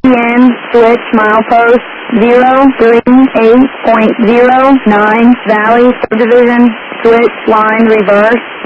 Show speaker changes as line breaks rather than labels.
PN, switch milepost 038.09, Valley subdivision, switch line reverse.